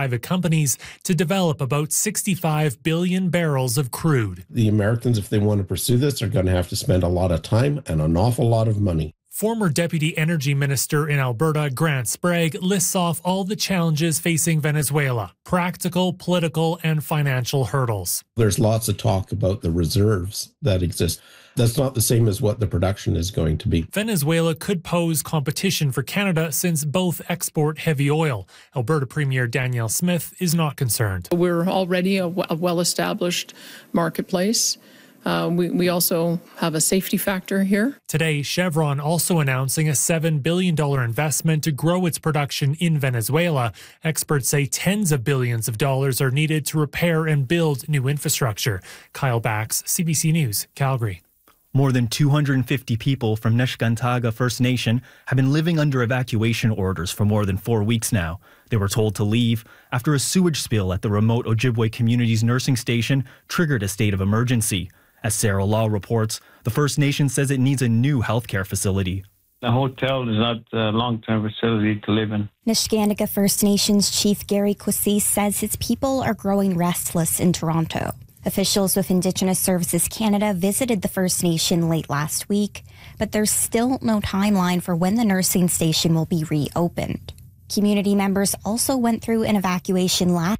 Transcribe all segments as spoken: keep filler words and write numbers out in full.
private companies to develop about sixty-five billion barrels of crude. The Americans, if they want to pursue this, are going to have to spend a lot of time and an awful lot of money. Former Deputy Energy Minister in Alberta, Grant Sprague, lists off all the challenges facing Venezuela: practical, political, and financial hurdles. There's lots of talk about the reserves that exist. That's not the same as what the production is going to be. Venezuela could pose competition for Canada since both export heavy oil. Alberta Premier Danielle Smith is not concerned. We're already a, w- a well-established marketplace. Uh, we, we also have a safety factor here. Today, Chevron also announcing a seven billion dollars investment to grow its production in Venezuela. Experts say tens of billions of dollars are needed to repair and build new infrastructure. Kyle Bax, C B C News, Calgary. More than two hundred fifty people from Neshkantaga First Nation have been living under evacuation orders for more than four weeks now. They were told to leave after a sewage spill at the remote Ojibwe Community's nursing station triggered a state of emergency. As Sarah Law reports, the First Nation says it needs a new healthcare facility. The hotel is not a long-term facility to live in. Neshkantaga First Nations Chief Gary Kwasi says his people are growing restless in Toronto. Officials with Indigenous Services Canada visited the First Nation late last week, but there's still no timeline for when the nursing station will be reopened. Community members also went through an evacuation last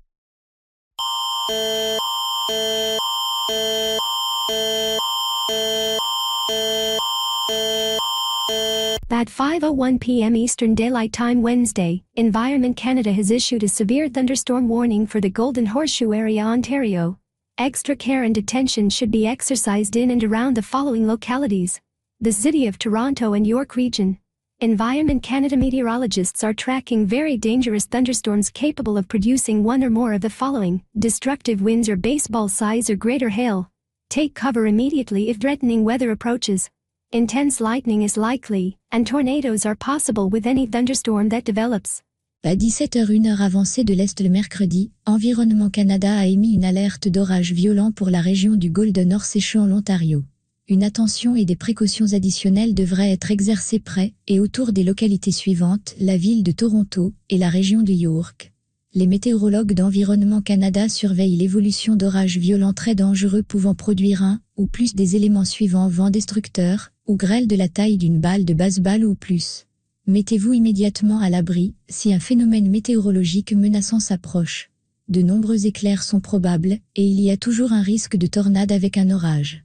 At five oh one p.m. Eastern Daylight Time Wednesday, Environment Canada has issued a severe thunderstorm warning for the Golden Horseshoe area, Ontario. Extra care and attention should be exercised in and around the following localities: the City of Toronto and York Region. Environment Canada meteorologists are tracking very dangerous thunderstorms capable of producing one or more of the following: destructive winds or baseball size or greater hail. Take cover immediately if threatening weather approaches. Intense lightning is likely, and tornadoes are possible with any thunderstorm that develops. À dix-sept heures une heure avancée de l'Est le mercredi, Environnement Canada a émis une alerte d'orage violent pour la région du Golden Horseshoe en Ontario. Une attention et des précautions additionnelles devraient être exercées près et autour des localités suivantes, la ville de Toronto et la région de York. Les météorologues d'Environnement Canada surveillent l'évolution d'orages violents très dangereux pouvant produire un ou plus des éléments suivants: vent destructeur ou grêle de la taille d'une balle de baseball ou plus. Mettez-vous immédiatement à l'abri si un phénomène météorologique menaçant s'approche. De nombreux éclairs sont probables et il y a toujours un risque de tornade avec un orage.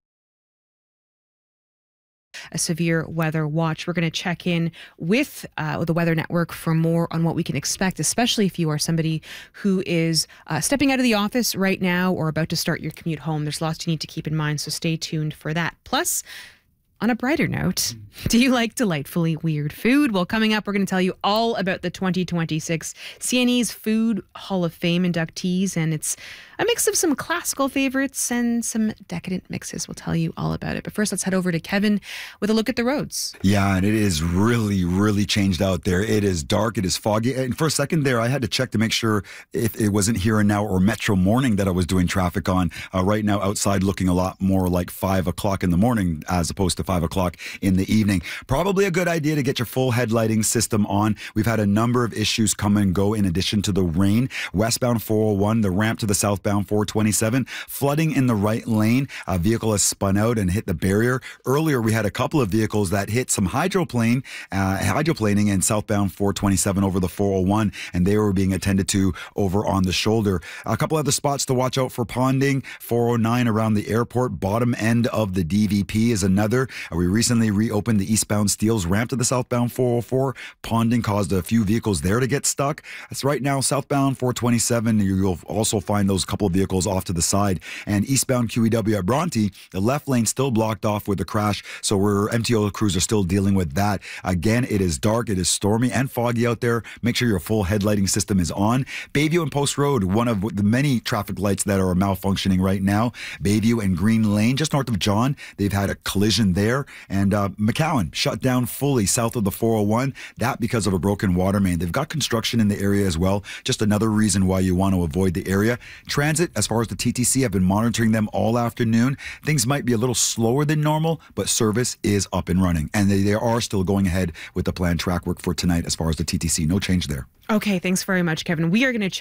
A severe weather watch. We're going to check in with uh, the Weather Network for more on what we can expect, especially if you are somebody who is uh, stepping out of the office right now or about to start your commute home. There's lots you need to keep in mind, so stay tuned for that. Plus, on a brighter note, do you like delightfully weird food? Well, coming up, we're going to tell you all about the twenty twenty-six C N E's Food Hall of Fame inductees, and it's a mix of some classical favorites and some decadent mixes. We'll tell you all about it. But first, let's head over to Kevin with a look at the roads. Yeah, and it is really, really changed out there. It is dark. It is foggy. And for a second there, I had to check to make sure if it wasn't Here and Now or Metro Morning that I was doing traffic on. Uh, right now, outside looking a lot more like five o'clock in the morning as opposed to five o'clock in the evening. Probably a good idea to get your full headlighting system on. We've had a number of issues come and go in addition to the rain. Westbound four oh one, the ramp to the southbound four twenty-seven, flooding in the right lane. A vehicle has spun out and hit the barrier. Earlier, we had a couple of vehicles that hit some hydroplane, uh, hydroplaning in southbound four twenty-seven over the four oh one, and they were being attended to over on the shoulder. A couple other spots to watch out for: ponding, four oh nine around the airport, bottom end of the D V P is another. Uh, we recently reopened the eastbound Steeles ramp to the southbound four oh four. Ponding caused a few vehicles there to get stuck. That's right now, southbound four twenty-seven, you'll also find those couple of vehicles off to the side. And eastbound Q E W at Bronte, the left lane still blocked off with the crash, so we're M T O crews are still dealing with that. Again, it is dark, it is stormy and foggy out there. Make sure your full headlighting system is on. Bayview and Post Road, one of the many traffic lights that are malfunctioning right now. Bayview and Green Lane, just north of John, they've had a collision there. And uh, McCowan shut down fully south of the four oh one, that because of a broken water main. They've got construction in the area as well. Just another reason why you want to avoid the area. Transit, as far as the T T C, I've been monitoring them all afternoon. Things might be a little slower than normal, but service is up and running. And they, they are still going ahead with the planned track work for tonight as far as the T T C. No change there. Okay, thanks very much, Kevin. We are going to check